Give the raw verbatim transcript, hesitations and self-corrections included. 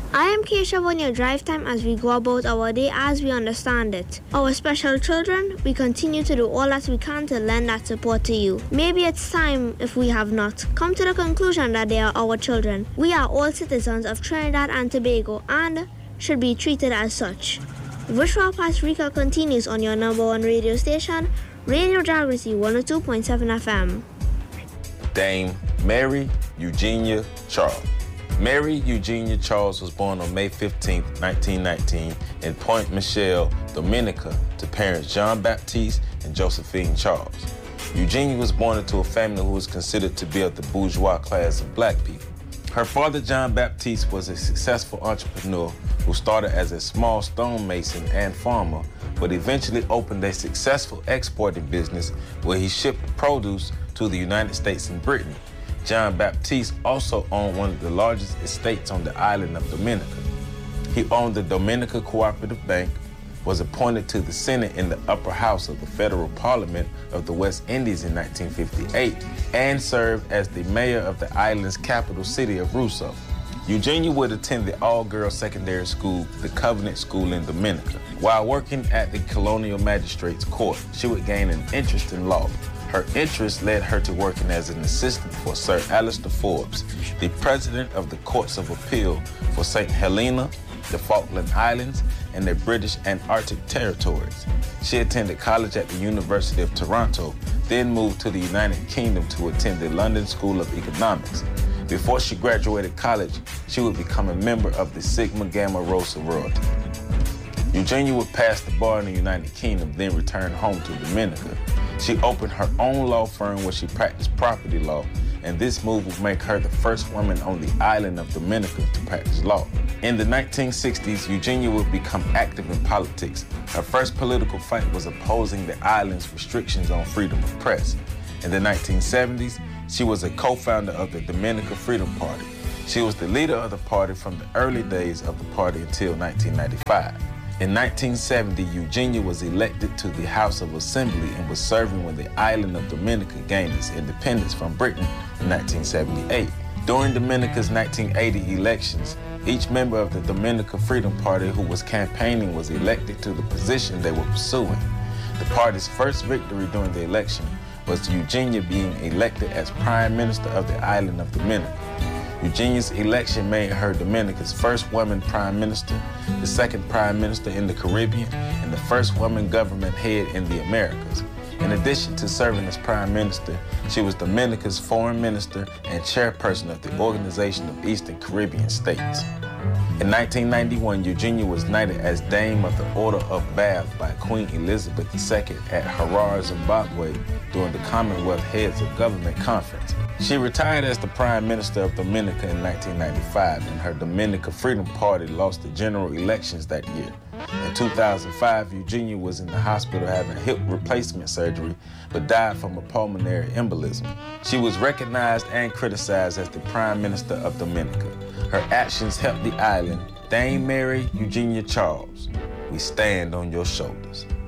I am Keisha on your drive time as we go about our day as we understand it. Our special children, we continue to do all that we can to lend that support to you. Maybe it's time, if we have not, come to the conclusion that they are our children. We are all citizens of Trinidad and Tobago and should be treated as such. Virtual Past Rica continues on your number one radio station, Radio Jagrity one oh two point seven F M. Dame Mary Eugenia Charles. Mary Eugenia Charles was born on May fifteenth, nineteen nineteen in Point Michelle, Dominica, to parents John Baptiste and Josephine Charles. Eugenia was born into a family who was considered to be of the bourgeois class of black people. Her father, John Baptiste, was a successful entrepreneur who started as a small stonemason and farmer, but eventually opened a successful exporting business where he shipped produce to the United States and Britain. John Baptiste also owned one of the largest estates on the island of Dominica. He owned the Dominica Cooperative Bank, was appointed to the Senate in the upper house of the Federal Parliament of the West Indies in nineteen fifty-eight, and served as the mayor of the island's capital city of Roseau. Eugenia would attend the all-girls secondary school, the Covenant School in Dominica. While working at the Colonial Magistrates Court, she would gain an interest in law. Her interest led her to working as an assistant for Sir Alistair Forbes, the president of the Courts of Appeal for Saint Helena, the Falkland Islands, and the British and Arctic territories. She attended college at the University of Toronto, then moved to the United Kingdom to attend the London School of Economics. Before she graduated college, she would become a member of the Sigma Gamma Rho sorority. Eugenia would pass the bar in the United Kingdom, then return home to Dominica. She opened her own law firm where she practiced property law, and this move would make her the first woman on the island of Dominica to practice law. In the nineteen sixties, Eugenia would become active in politics. Her first political fight was opposing the island's restrictions on freedom of press. In the nineteen seventies, she was a co-founder of the Dominica Freedom Party. She was the leader of the party from the early days of the party until nineteen ninety-five. In nineteen seventy, Eugenia was elected to the House of Assembly and was serving when the island of Dominica gained its independence from Britain in nineteen seventy-eight. During Dominica's nineteen eighty elections, each member of the Dominica Freedom Party who was campaigning was elected to the position they were pursuing. The party's first victory during the election was Eugenia being elected as Prime Minister of the island of Dominica. Eugenia's election made her Dominica's first woman prime minister, the second prime minister in the Caribbean, and the first woman government head in the Americas. In addition to serving as prime minister, she was Dominica's foreign minister and chairperson of the Organization of Eastern Caribbean States. In nineteen ninety-one, Eugenia was knighted as Dame of the Order of Bath by Queen Elizabeth the Second at Harare, Zimbabwe during the Commonwealth Heads of Government Conference. She retired as the Prime Minister of Dominica in nineteen ninety-five, and her Dominica Freedom Party lost the general elections that year. In two thousand five, Eugenia was in the hospital having hip replacement surgery, but died from a pulmonary embolism. She was recognized and criticized as the Prime Minister of Dominica. Her actions helped the island. Dame Mary Eugenia Charles, we stand on your shoulders.